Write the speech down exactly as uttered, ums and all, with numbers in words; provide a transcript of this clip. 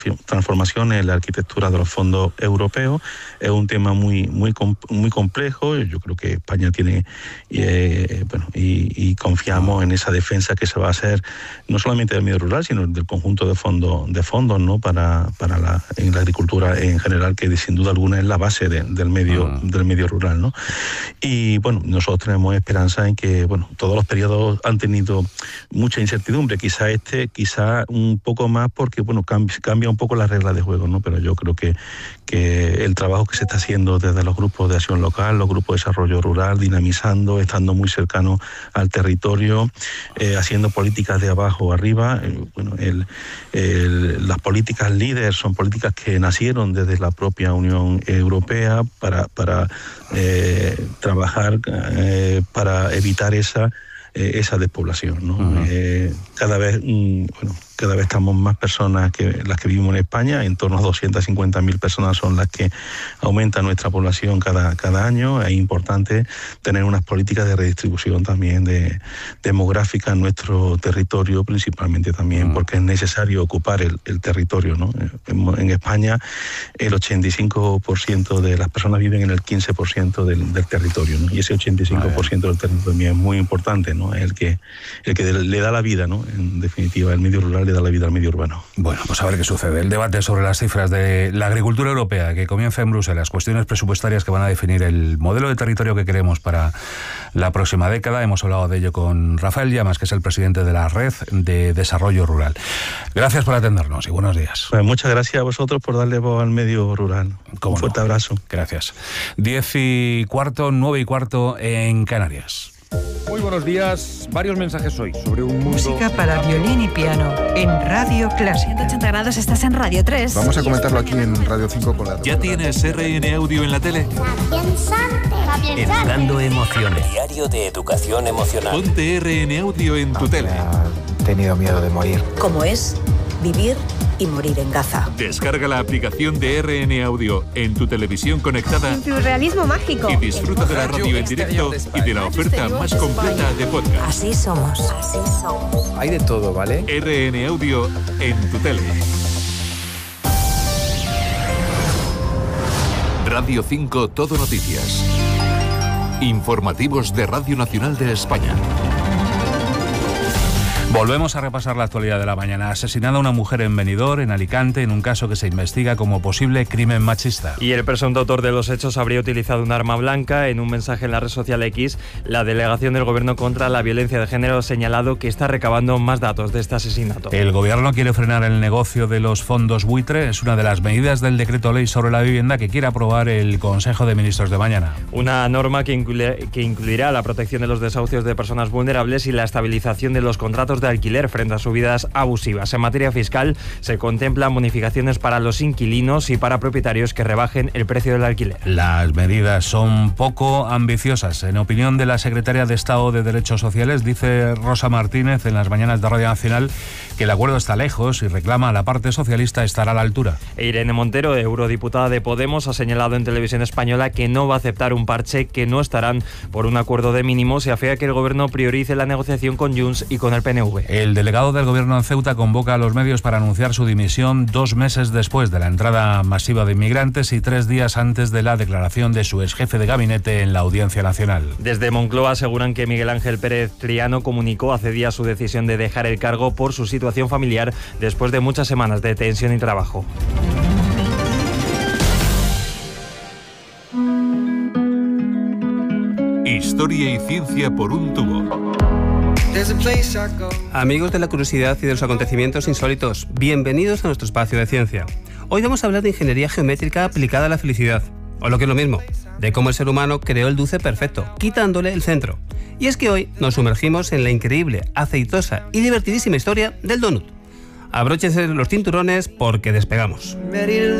transformaciones en la arquitectura de los fondos europeos. Es un tema muy muy muy complejo. Yo creo que España tiene eh, bueno y, y confiamos en esa defensa que se va a hacer no solamente del medio rural, sino del conjunto de fondos de fondos no para para la en la agricultura en general, que sin duda alguna es la base de, del medio uh-huh. del medio rural, ¿no? Y bueno, nosotros tenemos esperanza en que bueno todos los periodos han tenido mucha incertidumbre. Quizá este, quizá un poco más porque bueno cambia, cambia un poco las reglas de juego, ¿no? Pero yo creo que, que el trabajo que se está haciendo desde los grupos de acción local, los grupos de desarrollo rural, dinamizando, estando muy cercano al territorio, eh, haciendo políticas de abajo arriba. Eh, bueno, el, el, las políticas líderes son políticas que nacieron desde la propia Unión Europea para, para eh, trabajar eh, para evitar esa, eh, esa despoblación, ¿no? Uh-huh. eh, cada vez, mm, bueno, cada vez estamos más personas que las que vivimos en España, en torno a doscientas cincuenta mil personas son las que aumenta nuestra población cada, cada año. Es importante tener unas políticas de redistribución también de, demográfica en nuestro territorio, principalmente también mm. porque es necesario ocupar el, el territorio, ¿no? En, en España el ochenta y cinco por ciento de las personas viven en el quince por ciento del, del territorio, ¿no? Y ese ochenta y cinco por ciento del territorio también es muy importante, ¿no? Es el que, el que le da la vida, ¿no? En definitiva, el medio rural le da la vida al medio urbano. Bueno, pues a ver qué sucede. El debate sobre las cifras de la agricultura europea que comienza en Bruselas, cuestiones presupuestarias que van a definir el modelo de territorio que queremos para la próxima década. Hemos hablado de ello con Rafael Llamas, que es el presidente de la Red de Desarrollo Rural. Gracias por atendernos y buenos días. Pues muchas gracias a vosotros por darle voz al medio rural. Un fuerte no? abrazo. Gracias. Diez y cuarto, nueve y cuarto en Canarias. Muy buenos días. Varios mensajes hoy sobre un mundo... Música para violín y piano en Radio Clásica. ciento ochenta grados, estás en Radio tres. Vamos a comentarlo aquí en Radio cinco con la... ¿Ya tienes R N Audio en la tele? Educando emociones. Diario de educación emocional. Ponte R N Audio en tu tele. He tenido miedo de morir. ¿Cómo es vivir y morir en Gaza? Descarga la aplicación de R N Audio en tu televisión conectada. Surrealismo mágico. Y disfruta de la radio en directo y de la oferta más completa de podcast. Así somos. Así somos. Hay de todo, ¿vale? R N Audio en tu tele. Radio cinco Todo Noticias. Informativos de Radio Nacional de España. Volvemos a repasar la actualidad de la mañana. Asesinada una mujer en Benidorm, en Alicante, en un caso que se investiga como posible crimen machista. Y el presunto autor de los hechos habría utilizado un arma blanca. En un mensaje en la red social X, la delegación del Gobierno contra la Violencia de Género ha señalado que está recabando más datos de este asesinato. El Gobierno quiere frenar el negocio de los fondos buitre. Es una de las medidas del decreto ley sobre la vivienda que quiere aprobar el Consejo de Ministros de mañana. Una norma que, incluye, que incluirá la protección de los desahucios de personas vulnerables y la estabilización de los contratos de alquiler frente a subidas abusivas. En materia fiscal se contemplan bonificaciones para los inquilinos y para propietarios que rebajen el precio del alquiler. Las medidas son poco ambiciosas. En opinión de la secretaria de Estado de Derechos Sociales, dice Rosa Martínez en las mañanas de Radio Nacional que el acuerdo está lejos y reclama a la parte socialista estar a la altura. E Irene Montero, eurodiputada de Podemos, ha señalado en Televisión Española que no va a aceptar un parche, que no estarán por un acuerdo de mínimos y afea que el Gobierno priorice la negociación con Junts y con el P N V. El delegado del Gobierno en Ceuta convoca a los medios para anunciar su dimisión dos meses después de la entrada masiva de inmigrantes y tres días antes de la declaración de su exjefe de gabinete en la Audiencia Nacional. Desde Moncloa aseguran que Miguel Ángel Pérez Triano comunicó hace días su decisión de dejar el cargo por su situación familiar después de muchas semanas de tensión y trabajo. Historia y ciencia por un tubo. Amigos de la curiosidad y de los acontecimientos insólitos, bienvenidos a nuestro espacio de ciencia. Hoy vamos a hablar de ingeniería geométrica aplicada a la felicidad, o lo que es lo mismo, de cómo el ser humano creó el dulce perfecto, quitándole el centro. Y es que hoy nos sumergimos en la increíble, aceitosa y divertidísima historia del donut. Abróchense los cinturones porque despegamos.